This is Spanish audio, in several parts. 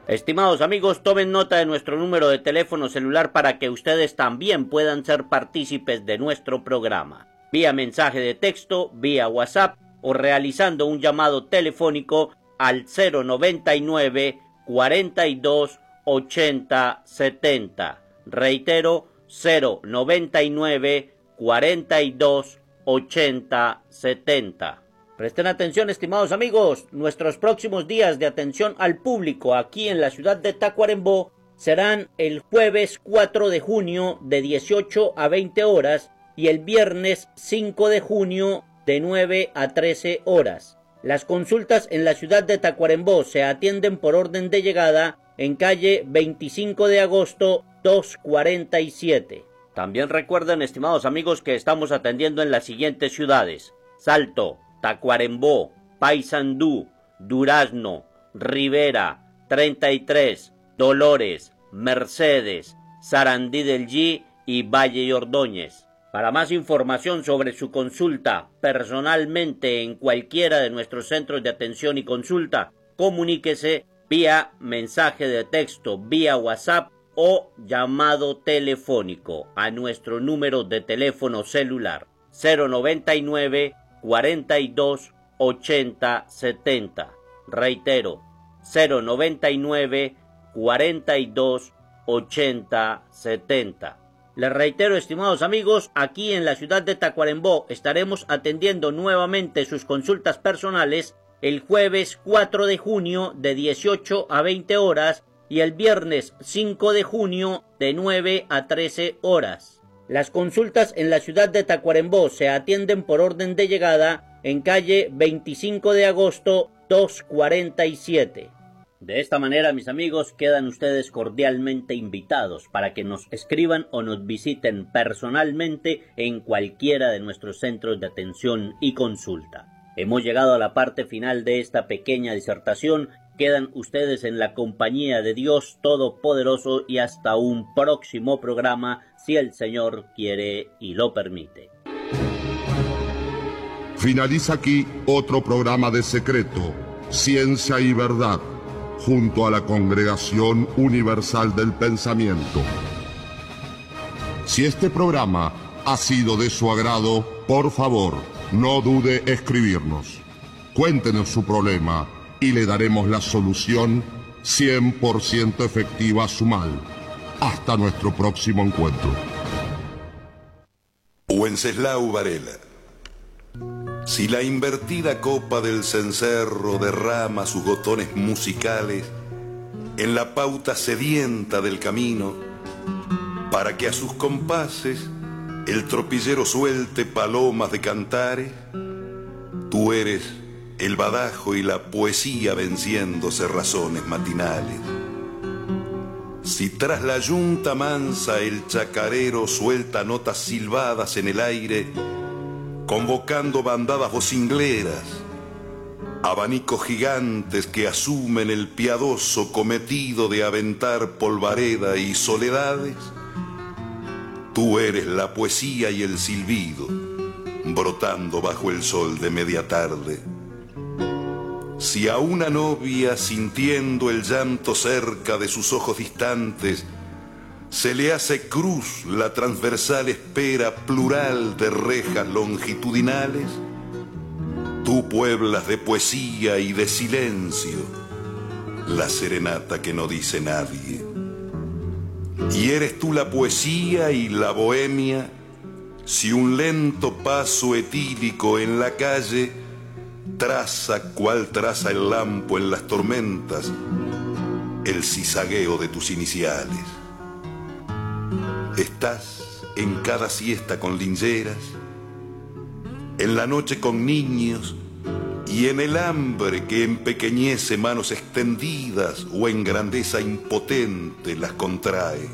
Estimados amigos, tomen nota de nuestro número de teléfono celular para que ustedes también puedan ser partícipes de nuestro programa. Vía mensaje de texto, vía WhatsApp o realizando un llamado telefónico al 099 42 80 70. Reitero, 099 42 80 70. Presten atención, estimados amigos, nuestros próximos días de atención al público aquí en la ciudad de Tacuarembó serán el jueves 4 de junio de 18 a 20 horas y el viernes 5 de junio de 9 a 13 horas. Las consultas en la ciudad de Tacuarembó se atienden por orden de llegada en calle 25 de agosto 247. También recuerden, estimados amigos, que estamos atendiendo en las siguientes ciudades: Salto, Tacuarembó, Paysandú, Durazno, Rivera, 33, Dolores, Mercedes, Sarandí del G y Valle y Ordóñez. Para más información sobre su consulta personalmente en cualquiera de nuestros centros de atención y consulta, comuníquese vía mensaje de texto, vía WhatsApp o llamado telefónico a nuestro número de teléfono celular 099 42 80 70. Reitero, 099 42 80 70. Les reitero, estimados amigos, aquí en la ciudad de Tacuarembó estaremos atendiendo nuevamente sus consultas personales el jueves 4 de junio de 18 a 20 horas y el viernes 5 de junio de 9 a 13 horas. Las consultas en la ciudad de Tacuarembó se atienden por orden de llegada en calle 25 de agosto 247. De esta manera, mis amigos, quedan ustedes cordialmente invitados para que nos escriban o nos visiten personalmente en cualquiera de nuestros centros de atención y consulta. Hemos llegado a la parte final de esta pequeña disertación. Quedan ustedes en la compañía de Dios Todopoderoso y hasta un próximo programa, si el Señor quiere y lo permite. Finaliza aquí otro programa de Secreto, Ciencia y Verdad, junto a la Congregación Universal del Pensamiento. Si este programa ha sido de su agrado, por favor, no dude escribirnos. Cuéntenos su problema y le daremos la solución 100% efectiva a su mal. Hasta nuestro próximo encuentro. Wenceslao Varela. Si la invertida copa del cencerro derrama sus gotones musicales en la pauta sedienta del camino, para que a sus compases el tropillero suelte palomas de cantares, tú eres el badajo y la poesía venciendo cerrazones matinales. Si tras la yunta mansa el chacarero suelta notas silbadas en el aire, convocando bandadas vocingleras, abanicos gigantes que asumen el piadoso cometido de aventar polvareda y soledades, tú eres la poesía y el silbido, brotando bajo el sol de media tarde. Si a una novia, sintiendo el llanto cerca de sus ojos distantes, se le hace cruz la transversal espera plural de rejas longitudinales, tú pueblas de poesía y de silencio la serenata que no dice nadie. Y eres tú la poesía y la bohemia, si un lento paso etílico en la calle traza, cual traza el lampo en las tormentas, el zizagueo de tus iniciales. Estás en cada siesta con lingeras, en la noche con niños y en el hambre que empequeñece manos extendidas o en grandeza impotente las contrae.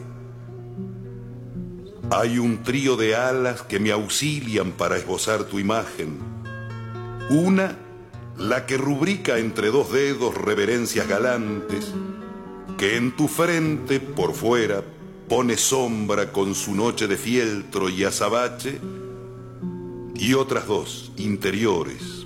Hay un trío de alas que me auxilian para esbozar tu imagen. Una, la que rubrica entre dos dedos reverencias galantes, que en tu frente, por fuera, pone sombra con su noche de fieltro y azabache, y otras dos, interiores,